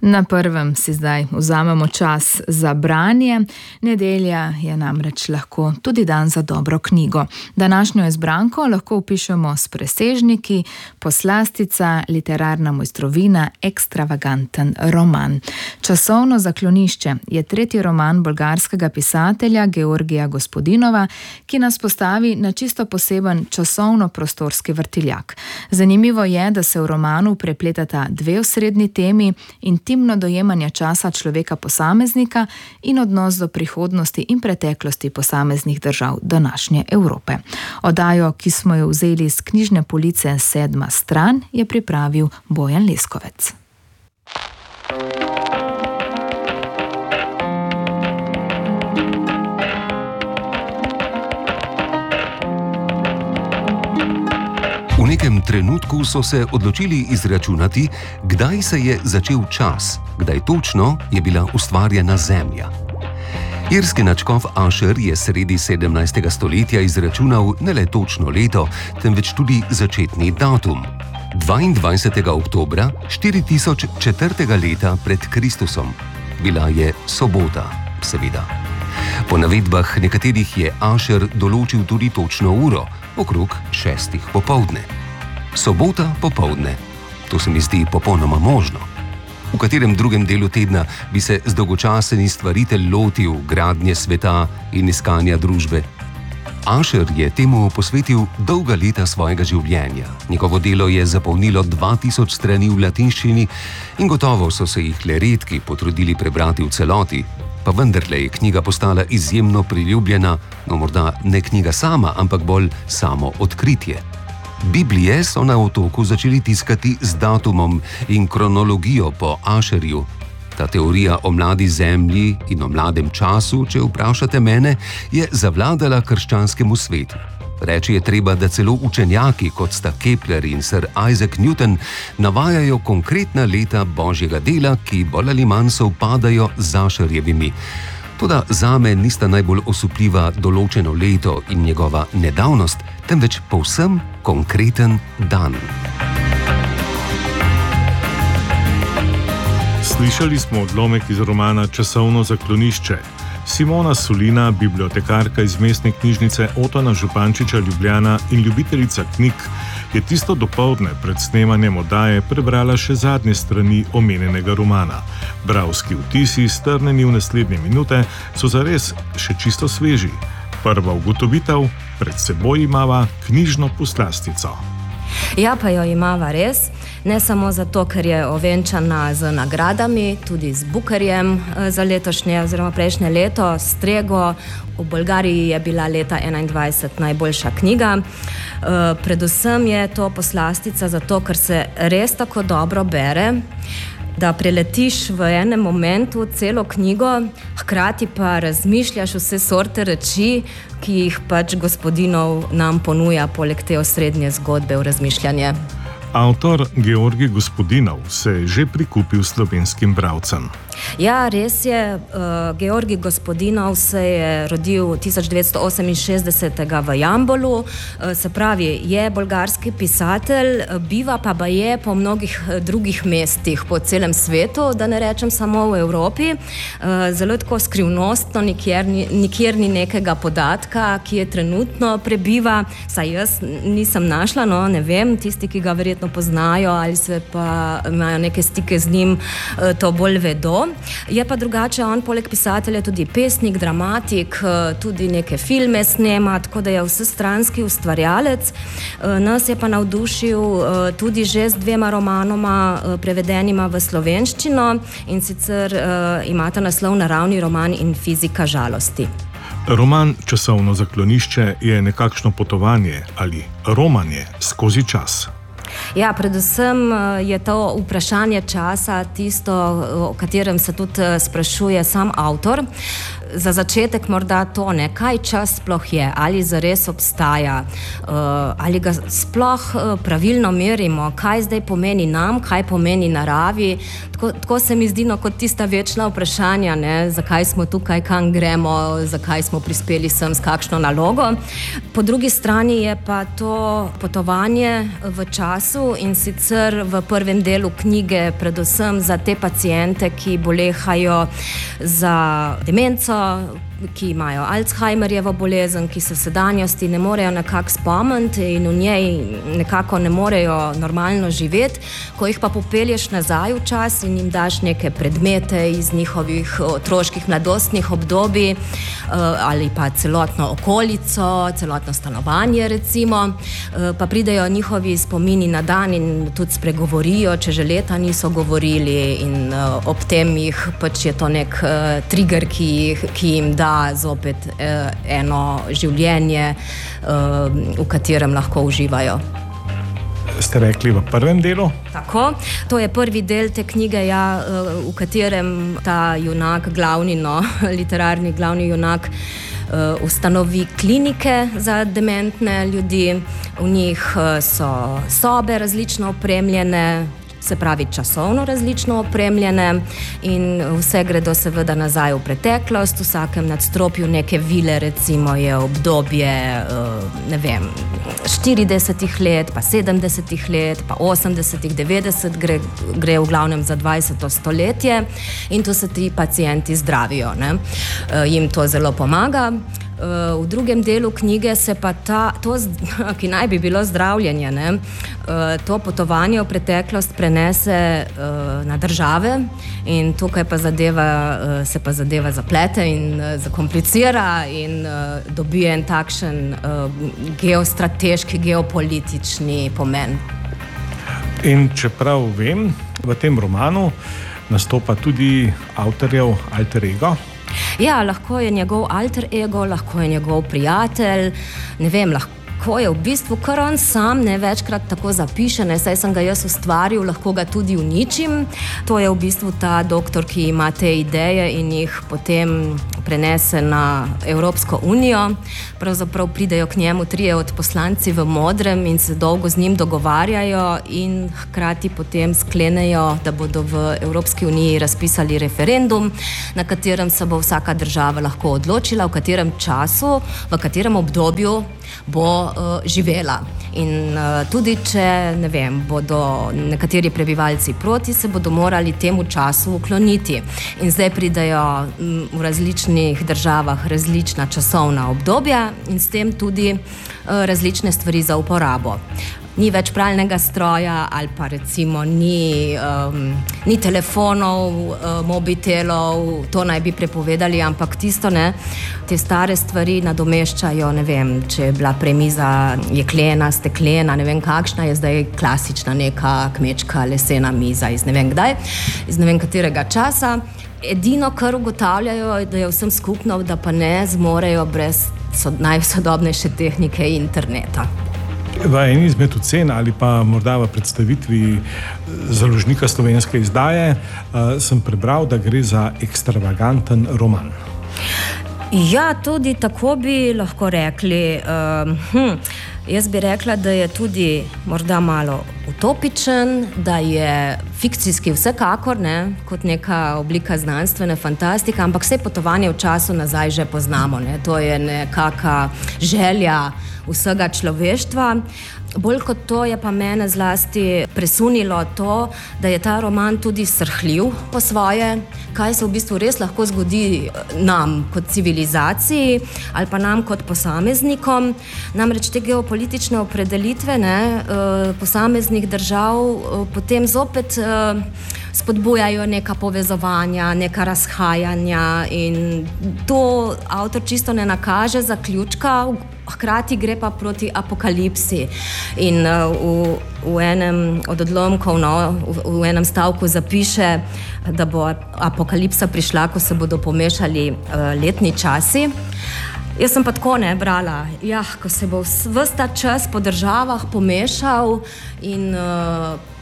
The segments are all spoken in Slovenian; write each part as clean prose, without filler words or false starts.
Na prvem si zdaj vzamemo čas za branje. Nedelja je namreč lahko tudi dan za dobro knjigo. Današnjo izbranko lahko opišemo s presežniki: Poslastica, literarna mojstrovina, ekstravaganten roman. Časovno zaklonišče je tretji roman bolgarskega pisatelja Georgija Gospodinova, ki nas postavi na čisto poseben časovno-prostorski vrtiljak. Zanimivo je, da se v romanu prepletata dve osrednji temi: intimno dojemanje časa človeka posameznika in odnos do prihodnosti in preteklosti posameznih držav današnje Evrope. Oddajo, ki smo jo vzeli z knjižne police 7. stran, je pripravil Bojan Leskovec. V nekem trenutku so se odločili izračunati, kdaj se je začel čas, kdaj točno je bila ustvarjena Zemlja. Irski nadškof Asher je sredi 17. stoletja izračunal ne le točno leto, temveč tudi začetni datum. 22. oktobra 4004. leta pred Kristusom. Bila je sobota, seveda. Po navedbah nekaterih je Asher določil tudi točno uro, okrog 6. popoldne. Sobota popoldne. To se mi zdi popolnoma možno. V katerem drugem delu tedna bi se zdolgočaseni stvaritelj lotil gradnje sveta in iskanja družbe? Asher je temu posvetil dolga leta svojega življenja. Njegovo delo je zapolnilo 2000 strani v latinščini in gotovo so se jih le redki potrudili prebrati v celoti. Pa vendarle je knjiga postala izjemno priljubljena, no morda ne knjiga sama, ampak bolj samo odkritje. Biblije so na otoku začeli tiskati z datumom in kronologijo po Asherju. Ta teorija o mladi zemlji in o mladem času, če vprašate mene, je zavladala krščanskemu svetu. Reči je treba, da celo učenjaki, kot sta Kepler in Sir Isaac Newton, navajajo konkretna leta Božjega dela, ki bolj ali manj sovpadajo z Asherjevimi. Toda zame nista najbolj osupljiva določeno leto in njegova nedavnost, temveč povsem konkreten dan. Slišali smo odlomek iz romana Časovno zaklonišče. Simona Sulina, bibliotekarka iz mestne knjižnice Otona Župančiča Ljubljana in ljubiteljica knjig, je tisto dopoldne pred snemanjem oddaje prebrala še zadnje strani omenjenega romana. Bralski vtisi, strnjeni v naslednje minute, so zares še čisto sveži. Prva ugotovitev: pred seboj imava knjižno poslastico. Ja, pa jo imava res, ne samo zato, ker je ovenčana z nagradami, tudi z Bukerjem za letošnje oziroma prejšnje leto, Strego. V Bolgariji je bila leta 2021 najboljša knjiga. Predvsem je to poslastica zato, ker se res tako dobro bere, da preletiš v enem momentu celo knjigo, hkrati pa razmišljaš vse sorte reči, ki jih pač Gospodinov nam ponuja poleg te osrednje zgodbe v razmišljanje. Avtor Georgij Gospodinov se je že prikupil slovenskim bralcem. Ja, res je. Georgij Gospodinov se je rodil 1968 v Jambolu, se pravi, je bolgarski pisatelj, biva pa baje po mnogih drugih mestih po celem svetu, da ne rečem samo v Evropi. Zelo tako skrivnostno, nikjer ni nekega podatka, ki je trenutno prebiva, saj jaz nisem našla, no ne vem, tisti, ki ga verjetno poznajo ali se pa imajo neke stike z njim, to bolj vedo. Je pa drugače on poleg pisatelja tudi pesnik, dramatik, tudi neke filme snema, tako da je vsestranski ustvarjalec. Nas je pa navdušil tudi že z 2 romanoma prevedenima v slovenščino, in sicer imata naslov Naravni roman in Fizika žalosti. Roman Časovno zaklonišče je nekakšno potovanje ali romanje skozi čas. Ja, predvsem je to vprašanje časa tisto, o katerem se tudi sprašuje sam avtor. za začetek morda to, kaj čas sploh je, ali zares obstaja, ali ga sploh pravilno merimo, kaj zdaj pomeni nam, kaj pomeni naravi. Tako se mi zdi, kot tista večna vprašanja, zakaj smo tukaj, kam gremo, zakaj smo prispeli sem, s kakšno nalogo. Po drugi strani je pa to potovanje v času, in sicer v prvem delu knjige predvsem za te paciente, ki bolehajo za demenco, ki imajo Alzheimerjevo bolezen, ki se sedanjosti ne morejo nekako spomniti in v njej nekako ne morejo normalno živeti. Ko jih pa popelješ nazaj v čas in jim daš neke predmete iz njihovih otroških mladostnih obdobij ali pa celotno okolico, celotno stanovanje recimo, pa pridejo njihovi spomini na dan in tudi spregovorijo, če že leta niso govorili, in ob tem jih pač je to nek trigger, ki jim da zopet eno življenje, v katerem lahko uživajo. Ste rekli v prvem delu? Tako, to je prvi del te knjige, v katerem ta junak, literarni glavni junak, ustanovi klinike za dementne ljudi. V njih so sobe različno opremljene, se pravi časovno različno opremljene, in vse gredo seveda nazaj v preteklost. V vsakem nadstropju neke vile recimo je obdobje 40 let, pa 70 let, pa 80, 90, gre v glavnem za 20. stoletje, in tu se ti pacienti zdravijo, jim to zelo pomaga. V drugem delu knjige se pa to, ki naj bi bilo zdravljenje, to potovanje v preteklost prenese na države, in tukaj pa se pa zadeva zaplete in zakomplicira in dobije en takšen geostrateški, geopolitični pomen. In čeprav vem, v tem romanu nastopa tudi avtorjev alter ego. Ja, lahko je njegov alter ego, lahko je njegov prijatelj, lahko je v bistvu kar on sam, večkrat tako zapiše, saj sem ga jaz ustvaril, lahko ga tudi uničim. To je v bistvu ta doktor, ki ima te ideje in jih potem prenese na Evropsko unijo. Pravzaprav pridejo k njemu 3 odposlanci v modrem in se dolgo z njim dogovarjajo, in hkrati potem sklenejo, da bodo v Evropski uniji razpisali referendum, na katerem se bo vsaka država lahko odločila, v katerem času, v katerem obdobju bo živela. In tudi če, bodo nekateri prebivalci proti, se bodo morali temu času ukloniti. In zdaj pridejo v različnih državah različna časovna obdobja in s tem tudi različne stvari za uporabo. Ni več pralnega stroja, ali pa recimo ni telefonov, mobitelov, to naj bi prepovedali, ampak te stare stvari nadomeščajo, če je bila premiza jeklena, steklena, kakšna je zdaj klasična neka kmečka lesena miza iz kdaj, iz katerega časa. Edino, kar ugotavljajo, da je vsem skupno, da pa ne zmorejo brez najsodobnejše tehnike interneta. V eni izmed ocen ali pa morda v predstavitvi založnika slovenske izdaje sem prebral, da gre za ekstravaganten roman. Ja, tudi tako bi lahko rekli. Jaz bi rekla, da je tudi morda malo utopičen, da je fikcijski vsekakor, kot neka oblika znanstvene fantastike, ampak vse potovanje v času nazaj že poznamo. To je nekaka želja vsega človeštva. Bolj kot to je pa mene zlasti presunilo to, da je ta roman tudi srhljiv po svoje, kaj se v bistvu res lahko zgodi nam kot civilizaciji ali pa nam kot posameznikom. Namreč te geopolitične opredelitve posameznih držav potem zopet spodbujajo neka povezovanja, neka razhajanja, in to avtor čisto ne nakaže zaključka, hkrati gre pa proti apokalipsi. In v enem od odlomkov, v enem stavku zapiše, da bo apokalipsa prišla, ko se bodo pomešali letni časi. Jaz sem pa tako brala, ko se bo ves ta čas po državah pomešal in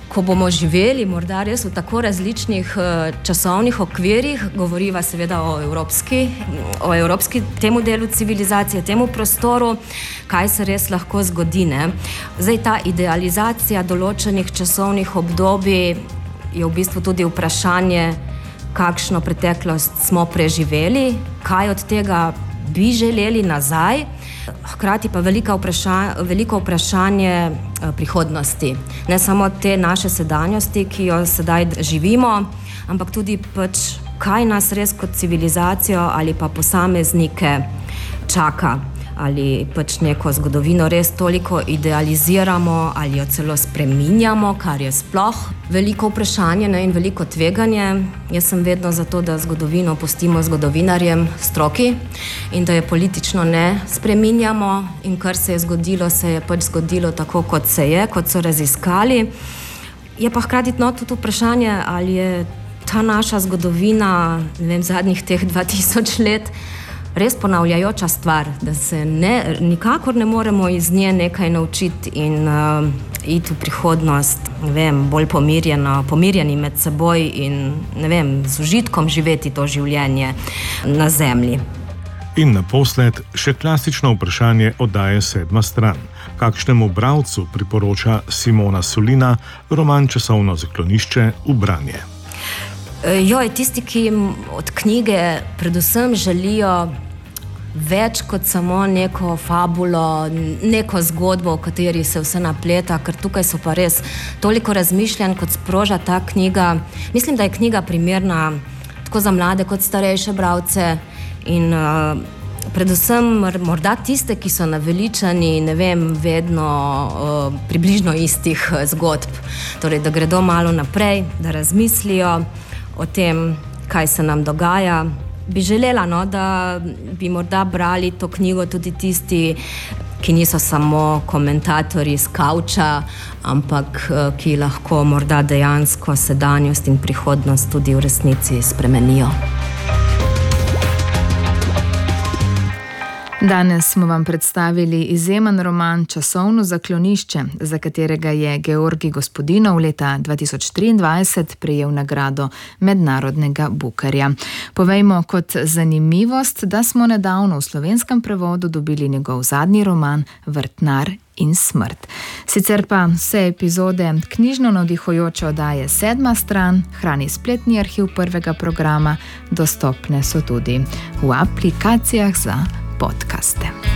ko bomo živeli morda res v tako različnih časovnih okvirih, govoriva seveda o evropski temu delu civilizacije, temu prostoru, kaj se res lahko zgodi, ne? Zdaj, ta idealizacija določenih časovnih obdobij je v bistvu tudi vprašanje, kakšno preteklost smo preživeli, kaj od tega bi želeli nazaj, hkrati pa veliko vprašanje prihodnosti. Ne samo te naše sedanjosti, ki jo sedaj živimo, ampak tudi pač, kaj nas res kot civilizacijo ali pa posameznike čaka. Ali pač neko zgodovino res toliko idealiziramo ali jo celo spreminjamo, kar je sploh veliko vprašanje, ne, in veliko tveganje. Jaz sem vedno za to, da zgodovino pustimo zgodovinarjem, stroki, in da je politično ne spreminjamo, in kar se je zgodilo, se je pač zgodilo tako, kot se je, kot so raziskali. Je pa hkrati tudi vprašanje, ali je ta naša zgodovina, ne vem, zadnjih teh 2000 let res ponavljajoča stvar, da se nikakor ne moremo iz nje nekaj naučiti in iti v prihodnost, ne vem, bolj pomirjeni med seboj in, ne vem, z užitkom živeti to življenje na zemlji. In naposled še klasično vprašanje oddaje Sedma stran. Kakšnemu bralcu priporoča Simona Sulina roman Časovno zaklonišče v branje? Tisti, ki jim od knjige predvsem želijo več kot samo neko fabulo, neko zgodbo, v kateri se vse napleta, ker tukaj so pa res toliko razmišljanj, kot sproža ta knjiga. Mislim, da je knjiga primerna tako za mlade kot starejše bralce in predvsem morda tiste, ki so naveličani, ne vem, vedno približno istih zgodb. Torej, da gredo malo naprej, da razmislijo o tem, kaj se nam dogaja. Bi želela, da bi morda brali to knjigo tudi tisti, ki niso samo komentatorji z kavča, ampak ki lahko morda dejansko sedanjost in prihodnost tudi v resnici spremenijo. Danes smo vam predstavili izjemen roman Časovno zaklonišče, za katerega je Georgij Gospodinov leta 2023 prejel nagrado Mednarodnega Bukarja. Povejmo kot zanimivost, da smo nedavno v slovenskem prevodu dobili njegov zadnji roman Vrtnar in smrt. Sicer pa vse epizode knjižno navdihujoče oddaje Sedma stran hrani spletni arhiv prvega programa, dostopne so tudi v aplikacijah za podcaste.